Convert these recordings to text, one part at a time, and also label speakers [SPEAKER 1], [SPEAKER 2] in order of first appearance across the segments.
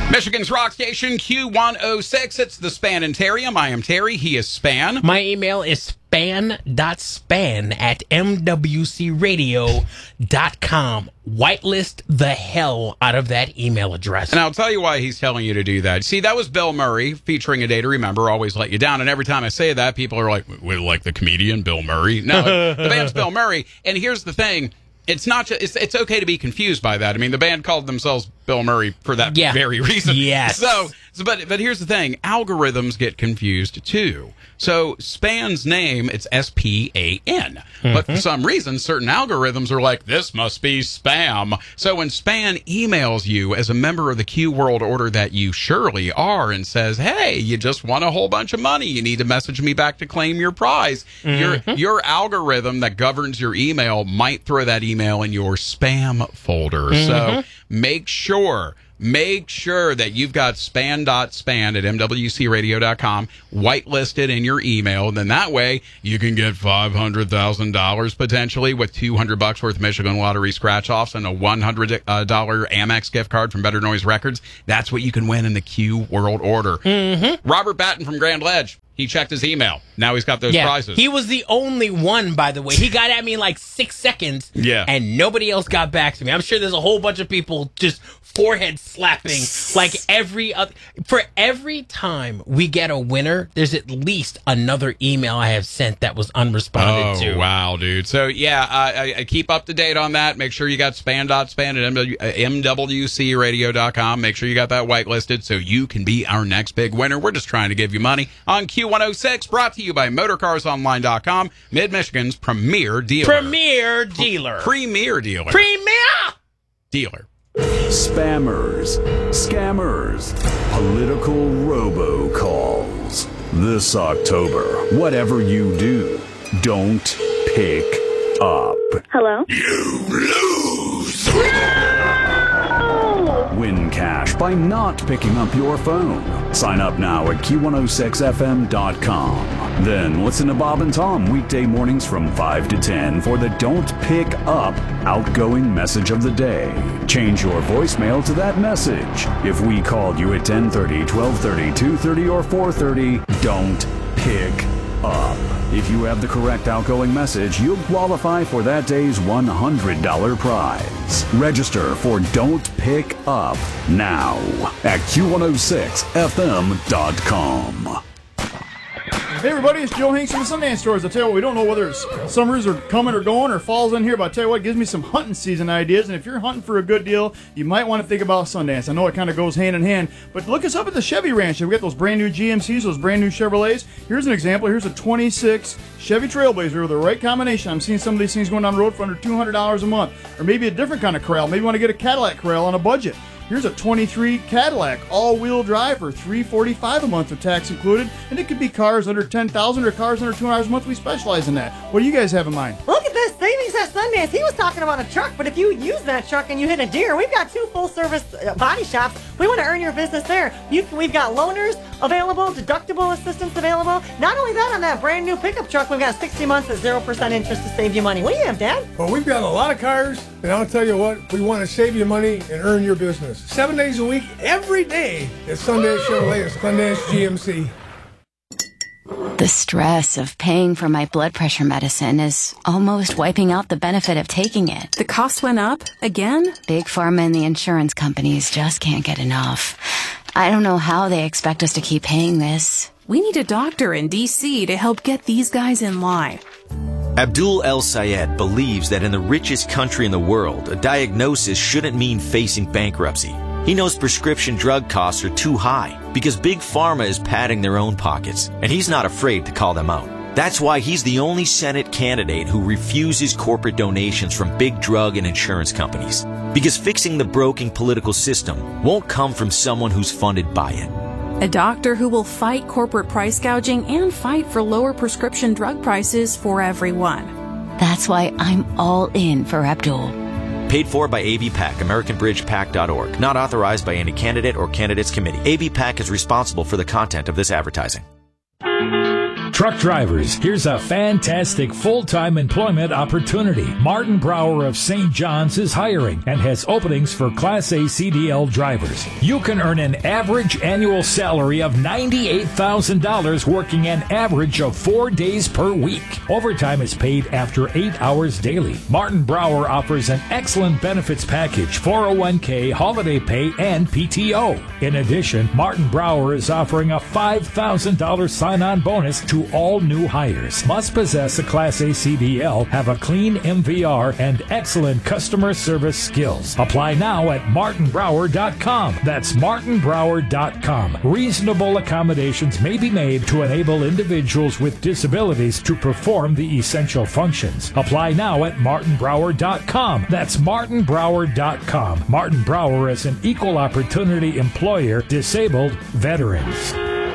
[SPEAKER 1] Michigan's rock station, Q106. It's the Span-Tarium. I am Terry. He is Span.
[SPEAKER 2] My email is span.span@mwcradio.com. Whitelist the hell out of that email address.
[SPEAKER 1] And I'll tell you why he's telling you to do that. See, that was Bill Murray featuring A Day to Remember, Always Let You Down. And every time I say that, people are like, well, like the comedian Bill Murray. No, the band's Bill Murray. And here's the thing. It's not just, it's okay to be confused by that. I mean, the band called themselves Bill Murray for that very reason.
[SPEAKER 2] Yes.
[SPEAKER 1] But here's the thing. Algorithms get confused too. So Span's name, it's S-P-A-N. But for some reason, certain algorithms are like, this must be spam. So when Span emails you as a member of the Q World Order that you surely are and says, hey, you just won a whole bunch of money. You need to message me back to claim your prize. Your algorithm that governs your email might throw that email in your spam folder. So make sure that you've got span.span at mwcradio.com whitelisted in your email. And then that way you can get $500,000 potentially with $200 worth of Michigan Lottery scratch-offs and a $100 Amex gift card from Better Noise Records. That's what you can win in the Q World Order. Robert Batten from Grand Ledge. He checked his email. Now he's got those prizes.
[SPEAKER 2] He was the only one, by the way. He got at me in like 6 seconds.
[SPEAKER 1] Yeah.
[SPEAKER 2] And nobody else got back to me. I'm sure there's a whole bunch of people just forehead slapping like every other. For every time we get a winner, there's at least another email I have sent that was unresponded to.
[SPEAKER 1] Oh, wow, dude. So, yeah, I keep up to date on that. Make sure you got span.span at mwcradio.com. Make sure you got that whitelisted so you can be our next big winner. We're just trying to give you money on Q106, brought to you by MotorCarsOnline.com, Mid-Michigan's premier dealer.
[SPEAKER 2] Premier dealer.
[SPEAKER 1] Premier dealer.
[SPEAKER 2] Premier
[SPEAKER 1] Dealer.
[SPEAKER 3] Spammers, scammers, political robocalls. This October, whatever you do, don't pick up.
[SPEAKER 4] Hello?
[SPEAKER 3] You lose! Win cash by not picking up your phone. Sign up now at Q106FM.com. Then listen to Bob and Tom weekday mornings from 5 to 10 for the Don't Pick Up outgoing message of the day. Change your voicemail to that message. If we called you at 10:30, 12:30, 2:30, or 4:30, don't pick up. If you have the correct outgoing message, you'll qualify for that day's $100 prize. Register for Don't Pick Up now at Q106FM.com.
[SPEAKER 5] Hey everybody, it's Joe Hanks from the Sundance Stores. I'll tell you what, we don't know whether summers are coming or going or fall's in here, but I'll tell you what, it gives me some hunting season ideas, and if you're hunting for a good deal, you might want to think about Sundance. I know it kind of goes hand in hand, but look us up at the Chevy Ranch. We've got those brand new GMCs, those brand new Chevrolets. Here's an example. Here's a 26 Chevy Trailblazer with the right combination. I'm seeing some of these things going down the road for under $200 a month, or maybe a different kind of Corral. Maybe you want to get a Cadillac Corral on a budget. Here's a 23 Cadillac all-wheel drive for $345 a month with tax included. And it could be cars under $10,000 or cars under $200 a month. We specialize in that. What do you guys have in mind?
[SPEAKER 6] Look at this savings at Sundance. He was talking about a truck, but if you use that truck and you hit a deer, we've got 2 full-service body shops. We want to earn your business there. We've got loaners available, deductible assistance available. Not only that, on that brand new pickup truck, we've got 60 months at 0% interest to save you money. What do you have, Dad?
[SPEAKER 7] Well, we've got a lot of cars, and I'll tell you what, we want to save you money and earn your business. 7 days a week, every day at Sundance Chevrolet at Sundance GMC.
[SPEAKER 8] The stress of paying for my blood pressure medicine is almost wiping out the benefit of taking it.
[SPEAKER 9] The cost went up again?
[SPEAKER 8] Big Pharma and the insurance companies just can't get enough. I don't know how they expect us to keep paying this.
[SPEAKER 9] We need a doctor in D.C. to help get these guys in line.
[SPEAKER 10] Abdul El Sayed believes that in the richest country in the world, a diagnosis shouldn't mean facing bankruptcy. He knows prescription drug costs are too high because Big Pharma is padding their own pockets, and he's not afraid to call them out. That's why he's the only Senate candidate who refuses corporate donations from big drug and insurance companies. Because fixing the broken political system won't come from someone who's funded by it.
[SPEAKER 9] A doctor who will fight corporate price gouging and fight for lower prescription drug prices for everyone.
[SPEAKER 8] That's why I'm all in for Abdul.
[SPEAKER 10] Paid for by ABPAC, AmericanBridgePAC.org. Not authorized by any candidate or candidates committee. ABPAC is responsible for the content of this advertising.
[SPEAKER 4] Truck drivers, here's a fantastic full-time employment opportunity. Martin Brower of St. John's is hiring and has openings for Class A CDL drivers. You can earn an average annual salary of $98,000 working an average of 4 days per week. Overtime is paid after 8 hours daily. Martin Brower offers an excellent benefits package, 401k, holiday pay, and PTO. In addition, Martin Brower is offering a $5,000 sign-on bonus to all new hires. Must possess a Class A CDL, have a clean MVR, and excellent customer service skills. Apply now at martinbrower.com. That's martinbrower.com. Reasonable accommodations may be made to enable individuals with disabilities to perform the essential functions. Apply now at martinbrower.com. That's martinbrower.com. Martin Brower is an equal opportunity employer, disabled veterans.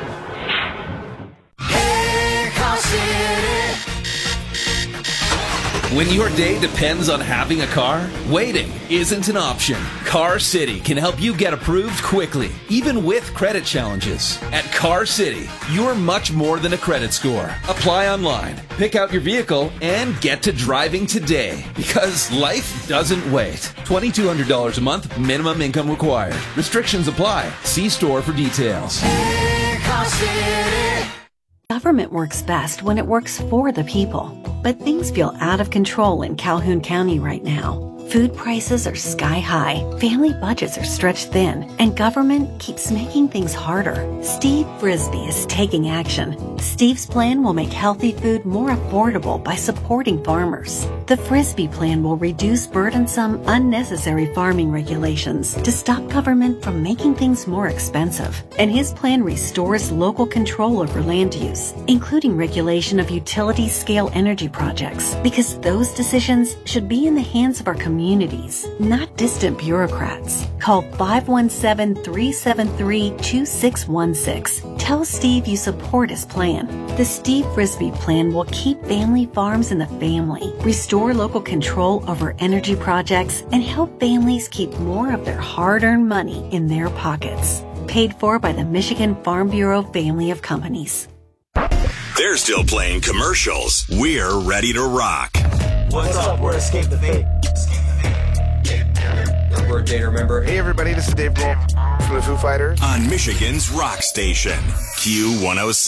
[SPEAKER 11] When your day depends on having a car, waiting isn't an option. Car City can help you get approved quickly, even with credit challenges. At Car City, you're much more than a credit score. Apply online, pick out your vehicle, and get to driving today. Because life doesn't wait. $2,200 a month, minimum income required. Restrictions apply. See store for details.
[SPEAKER 12] Car City. Government works best when it works for the people. But things feel out of control in Calhoun County right now. Food prices are sky high, family budgets are stretched thin, and government keeps making things harder. Steve Frisbee is taking action. Steve's plan will make healthy food more affordable by supporting farmers. The Frisbee plan will reduce burdensome, unnecessary farming regulations to stop government from making things more expensive. And his plan restores local control over land use, including regulation of utility-scale energy projects, because those decisions should be in the hands of our communities, not distant bureaucrats. Call 517-373-2616. Tell Steve you support his plan. The Steve Frisbee plan will keep family farms in the family, restore local control over energy projects, and help families keep more of their hard-earned money in their pockets. Paid for by the Michigan Farm Bureau family of companies.
[SPEAKER 13] They're still playing commercials. We're ready to rock.
[SPEAKER 14] What's up? We're Escape the Fate. We're a data member.
[SPEAKER 15] Hey everybody, this is Dave Grohl from the Foo Fighters.
[SPEAKER 13] On Michigan's rock station, Q106.